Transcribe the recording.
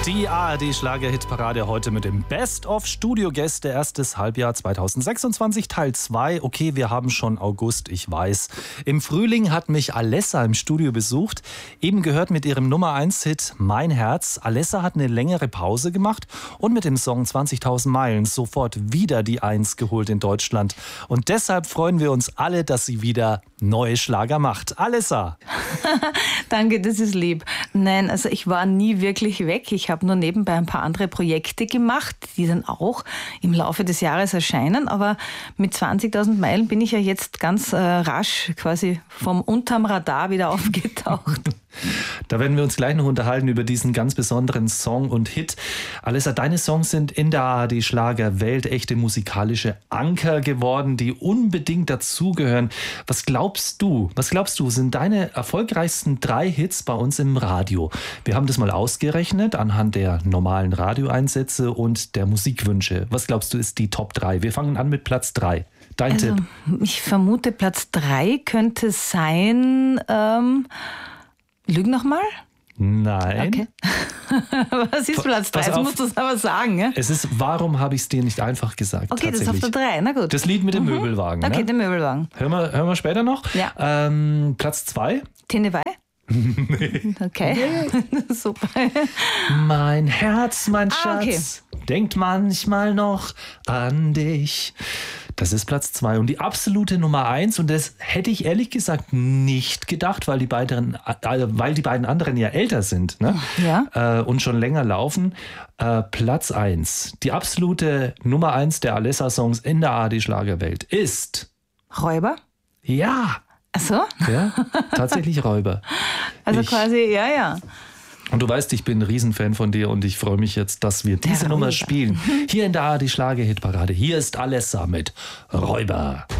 Die ARD-Schlager-Hitparade heute mit dem Best-of-Studio-Gäste, erstes Halbjahr 2026, Teil 2. Okay, wir haben schon August, ich weiß. Im Frühling hat mich Alessa im Studio besucht. Eben gehört mit ihrem Nummer-1-Hit Mein Herz. Alessa hat eine längere Pause gemacht und mit dem Song 20.000 Meilen sofort wieder die 1 geholt in Deutschland. Und deshalb freuen wir uns alle, dass sie wieder neue Schlager macht. Alessa! Danke, das ist lieb. Nein, also ich war nie wirklich weg. Ich habe nur nebenbei ein paar andere Projekte gemacht, die dann auch im Laufe des Jahres erscheinen. Aber mit 20.000 Meilen bin ich ja jetzt ganz rasch quasi vom unterm Radar wieder aufgetaucht. Da werden wir uns gleich noch unterhalten über diesen ganz besonderen Song und Hit. Alessa, deine Songs sind in der ARD-Schlagerwelt echte musikalische Anker geworden, die unbedingt dazugehören. Was glaubst du, sind deine erfolgreichsten 3 Hits bei uns im Radio? Wir haben das mal ausgerechnet anhand der normalen Radioeinsätze und der Musikwünsche. Was glaubst du, ist die Top 3? Wir fangen an mit Platz 3. Dein Tipp? Ich vermute, Platz 3 könnte sein... Lüg nochmal? Nein. Okay. Was ist Platz 3? Das musst du es aber sagen. Ja? Es ist Warum habe ich es dir nicht einfach gesagt? Okay, das ist auf der 3, na gut. Das Lied mit dem Möbelwagen. Okay, ne? den Möbelwagen. Hören wir später noch. Ja. Platz 2? Tenewei? Nee. Okay, super. Mein Herz, mein Schatz, denkt manchmal noch an dich. Das ist Platz 2 und die absolute Nummer 1, und das hätte ich ehrlich gesagt nicht gedacht, weil die beiden anderen ja älter sind, ne? Ja. Und schon länger laufen. Platz 1, die absolute Nummer 1 der Alessa-Songs in der ARD-Schlagerwelt ist... Räuber? Ja. Ach so? Ja, tatsächlich Räuber. Also quasi, ja. Und du weißt, ich bin ein Riesenfan von dir und ich freue mich jetzt, dass wir diese Nummer spielen. Hier in der ARD Schlager-Hitparade. Hier ist Alessa mit Räuber.